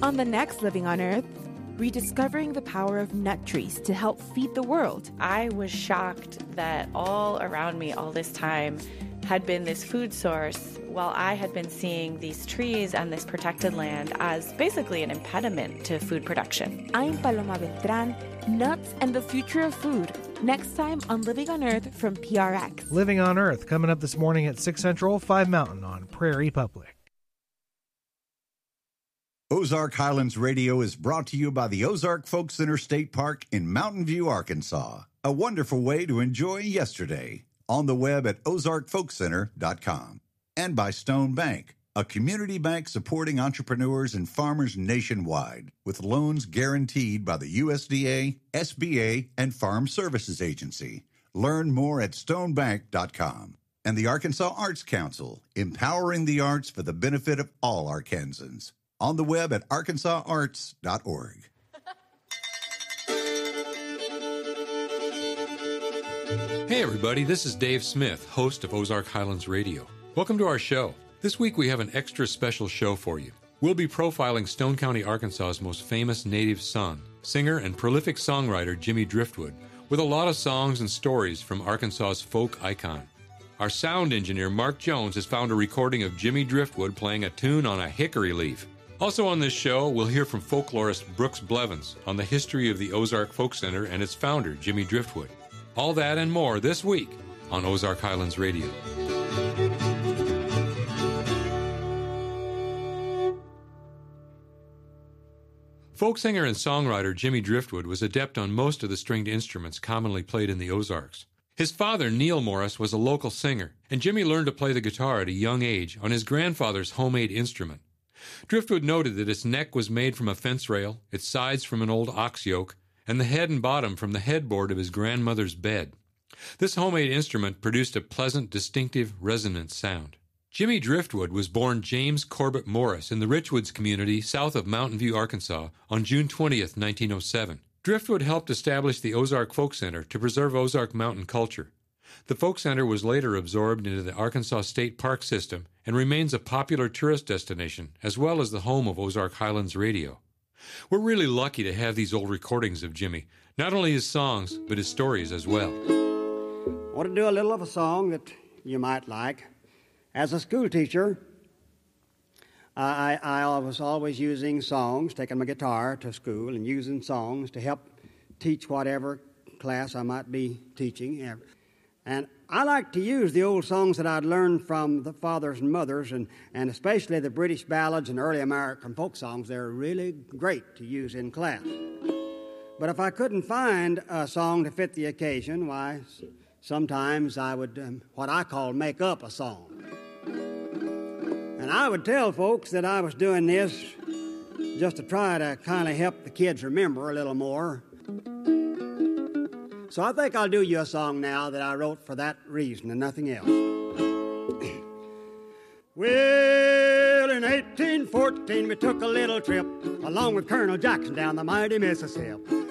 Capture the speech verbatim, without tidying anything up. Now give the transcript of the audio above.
On the next Living on Earth, rediscovering the power of nut trees to help feed the world. I was shocked that all around me all this time had been this food source, while I had been seeing these trees and this protected land as basically an impediment to food production. I'm Paloma Beltran, nuts and the future of food. Next time on Living on Earth from P R X. Living on Earth, coming up this morning at six Central, five Mountain on Prairie Public. Ozark Highlands Radio is brought to you by the Ozark Folk Center State Park in Mountain View, Arkansas. A wonderful way to enjoy yesterday. On the web at ozark folk center dot com. And by Stone Bank, a community bank supporting entrepreneurs and farmers nationwide with loans guaranteed by the U S D A, S B A, and Farm Services Agency. Learn more at stone bank dot com. And the Arkansas Arts Council, empowering the arts for the benefit of all Arkansans. On the web at arkansas arts dot org. Hey everybody, this is Dave Smith, host of Ozark Highlands Radio. Welcome to our show. This week we have an extra special show for you. We'll be profiling Stone County, Arkansas's most famous native son, singer and prolific songwriter Jimmy Driftwood, with a lot of songs and stories from Arkansas's folk icon. Our sound engineer Mark Jones has found a recording of Jimmy Driftwood playing a tune on a hickory leaf. Also on this show, we'll hear from folklorist Brooks Blevins on the history of the Ozark Folk Center and its founder, Jimmy Driftwood. All that and more this week on Ozark Highlands Radio. Folk singer and songwriter Jimmy Driftwood was adept on most of the stringed instruments commonly played in the Ozarks. His father, Neil Morris, was a local singer, and Jimmy learned to play the guitar at a young age on his grandfather's homemade instrument. Driftwood noted that its neck was made from a fence rail, its sides from an old ox yoke, and the head and bottom from the headboard of his grandmother's bed. This homemade instrument produced a pleasant, distinctive, resonant sound. Jimmy Driftwood was born James Corbett Morris in the Richwoods community south of Mountain View, Arkansas, on June twentieth, nineteen oh seven. Driftwood helped establish the Ozark Folk Center to preserve Ozark mountain culture. The Folk Center was later absorbed into the Arkansas State Park system and remains a popular tourist destination, as well as the home of Ozark Highlands Radio. We're really lucky to have these old recordings of Jimmy, not only his songs, but his stories as well. I want to do a little of a song that you might like. As a school teacher, I, I, I was always using songs, taking my guitar to school and using songs to help teach whatever class I might be teaching. And I like to use the old songs that I'd learned from the fathers and mothers, and, and especially the British ballads and early American folk songs. They're really great to use in class. But if I couldn't find a song to fit the occasion, why, sometimes I would, um, what I call, make up a song. And I would tell folks that I was doing this just to try to kind of help the kids remember a little more. So I think I'll do you a song now that I wrote for that reason and nothing else. Well, in eighteen fourteen, we took a little trip along with Colonel Jackson down the mighty Mississippi.